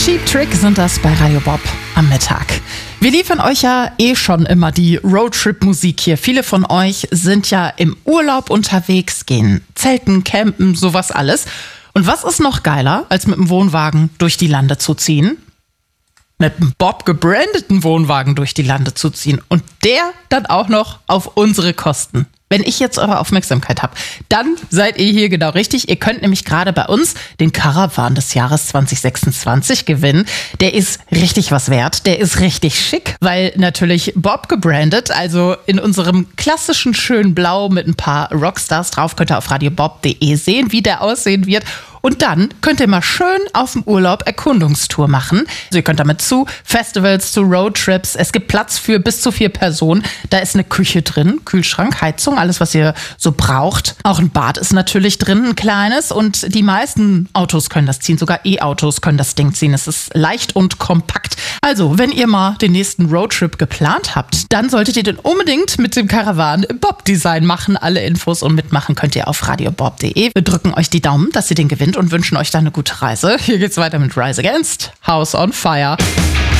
Cheap Trick sind das bei Radio Bob am Mittag. Wir liefern euch ja schon immer die Roadtrip-Musik hier. Viele von euch sind ja im Urlaub unterwegs, gehen zelten, campen, sowas alles. Und was ist noch geiler, als mit dem Wohnwagen durch die Lande zu ziehen? Mit einem Bob gebrandeten Wohnwagen durch die Lande zu ziehen. Und der dann auch noch auf unsere Kosten. Wenn ich jetzt eure Aufmerksamkeit habe, dann seid ihr hier genau richtig. Ihr könnt nämlich gerade bei uns den Caravan des Jahres 2026 gewinnen. Der ist richtig was wert. Der ist richtig schick, weil natürlich Bob gebrandet, also in unserem klassischen schönen Blau mit ein paar Rockstars drauf. Könnt ihr auf radiobob.de sehen, wie der aussehen wird. Und dann könnt ihr mal schön auf dem Urlaub Erkundungstour machen. Also ihr könnt damit zu Festivals, zu Roadtrips. Es gibt Platz für bis zu 4 Personen. Da ist eine Küche drin, Kühlschrank, Heizung, alles, was ihr so braucht. Auch ein Bad ist natürlich drin, ein kleines. Und die meisten Autos können das ziehen. Sogar E-Autos können das Ding ziehen. Es ist leicht und kompakt. Also, wenn ihr mal den nächsten Roadtrip geplant habt, dann solltet ihr den unbedingt mit dem Caravan im Bob-Design machen. Alle Infos und mitmachen könnt ihr auf radiobob.de. Wir drücken euch die Daumen, dass ihr den gewinnt und wünschen euch dann eine gute Reise. Hier geht's weiter mit Rise Against, House on Fire.